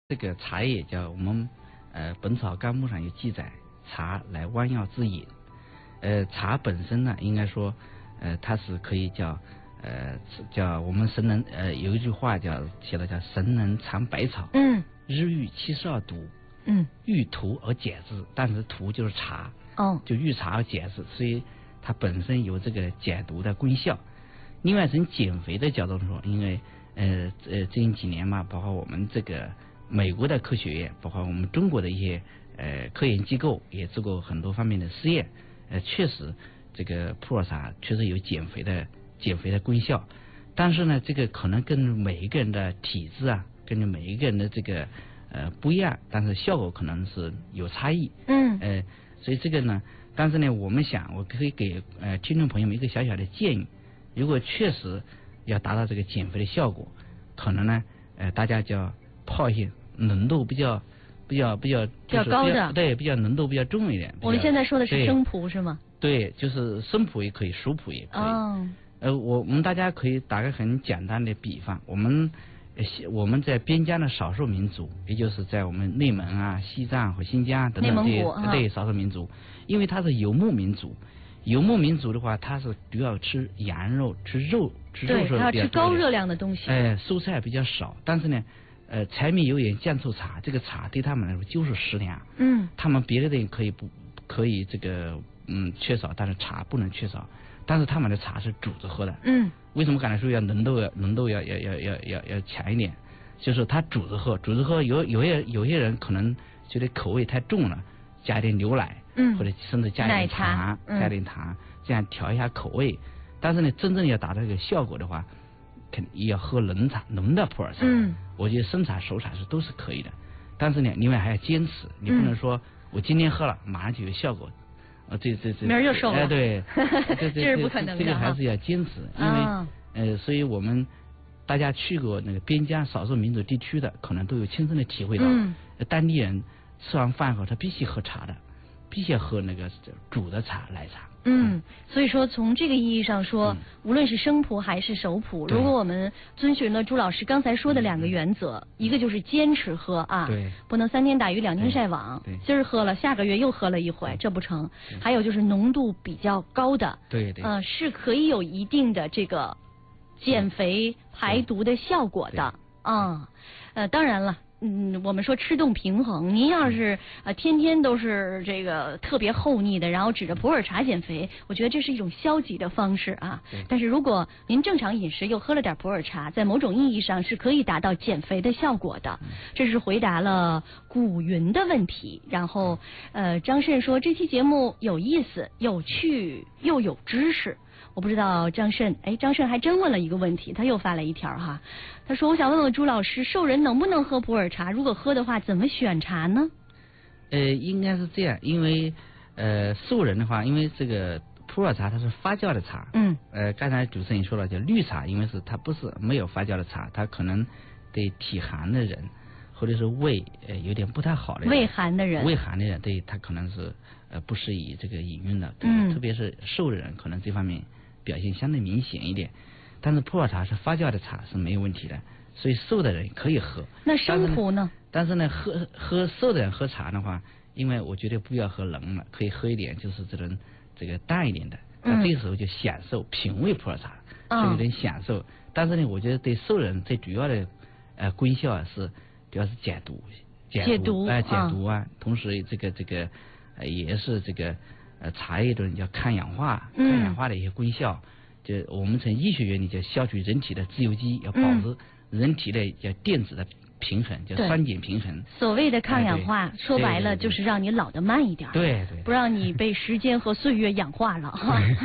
这个茶叶叫我们《本草纲目》上有记载，茶来弯药之饮。茶本身呢，应该说它是可以叫我们神农有一句话写的叫神农尝百草，日遇72毒，遇荼而解之，但是荼就是茶，就遇茶而解之，所以它本身有这个解毒的功效。另外从减肥的角度说，因为最近几年嘛，包括我们这个美国的科学院，包括我们中国的一些科研机构也做过很多方面的试验，确实这个普洱茶确实有减肥的功效。但是呢，这个可能跟每一个人的体质啊，跟每一个人的这个不一样，但是效果可能是有差异。所以这个呢，但是呢，我可以给听众朋友们一个小小的建议，如果确实要达到这个减肥的效果，可能呢大家就要泡一些浓度比较高的， 对，比较浓度比较重一点。 我们现在说的是生普是吗？ 对，就是生普也可以，熟普也可以。我们大家可以打个很简单的比方，我们在边疆的少数民族，也就是在我们内蒙啊、西藏和新疆等等这些对少数民族，因为它是游牧民族。游牧民族的话，它是主要吃羊肉、吃肉是比较多的。 对，它要吃高热量的东西。 蔬菜比较少，但是呢，柴米油盐酱醋茶，这个茶对他们来说就是食粮。他们别的可以这个缺少，但是茶不能缺少。但是他们的茶是煮着喝的。为什么刚才说要浓度要强一点？就是他煮着喝，有些人可能觉得口味太重了，加一点牛奶。或者甚至加一点糖，这样调一下口味。但是呢，真正要达到这个效果的话，肯定要喝浓的普洱茶。我觉得生茶熟茶都是可以的，但是呢，另外还要坚持，你不能说我今天喝了马上就有效果，这明儿就瘦了。 对， 这是不可能的。 这个还是要坚持，因为所以我们大家去过那个边疆少数民族地区的，可能都有亲身的体会到，当地人吃完饭后他必须喝茶的。必须要喝那个煮的茶，奶茶。 所以说从这个意义上说，无论是生普还是熟普，如果我们遵循了朱老师刚才说的两个原则，一个就是坚持喝啊，不能3天打鱼2天晒网，今儿喝了，下个月又喝了一回，这不成。还有就是浓度比较高的，是可以有一定的这个减肥排毒的效果的当然了。我们说吃动平衡，您要是天天都是这个特别厚腻的，然后指着普洱茶减肥，我觉得这是一种消极的方式啊。但是如果您正常饮食又喝了点普洱茶，在某种意义上是可以达到减肥的效果的。这是回答了古云的问题。然后张慎说这期节目有意思、有趣又有知识。我不知道张慎还真问了一个问题，他又发了一条哈，他说我想问问朱老师，瘦人能不能喝普洱茶？如果喝的话，怎么选茶呢？ 应该是这样，因为瘦人的话，因为这个普洱茶它是发酵的茶，刚才主持人说了叫绿茶，因为它不是没有发酵的茶，它可能对体寒的人或者是胃有点不太好的人，胃寒的人对他可能是不适宜这个饮用的，特别是瘦的人可能这方面表现相对明显一点。但是普洱茶是发酵的茶是没有问题的，所以瘦的人可以喝。 那生普呢？ 但是呢，瘦的人喝茶的话，因为我觉得不要喝浓了，可以喝一点就是这个淡一点的。那这个时候就享受品味普洱茶，就有点享受。但是呢，我觉得对瘦人最主要的功效主要是解毒啊，同时这个也是这个茶叶中叫抗氧化的一些功效。就我们从医学原理叫消除人体的自由基，要保持人体的叫电子的平衡，叫酸碱平衡。 所谓的抗氧化，说白了就是让你老得慢一点，不让你被时间和岁月氧化了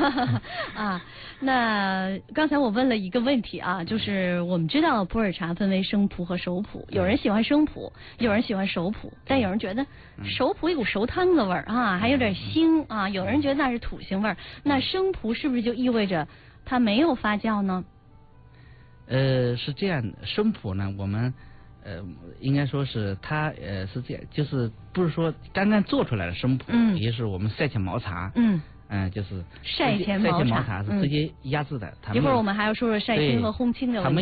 那刚才我问了一个问题啊，就是我们知道普洱茶分为生普和熟普，有人喜欢生普，有人喜欢熟普，但有人觉得熟普有股熟汤子味儿还有点腥啊，有人觉得那是土腥味儿。那生普是不是就意味着它没有发酵呢？ 是这样的，生普呢，我们应该说是它是这样，就是不是说刚刚做出来的生普，也是我们赛前毛茶， 就是晒前毛茶是直接压制的。 一会儿我们还要说说晒青和烘青的问题。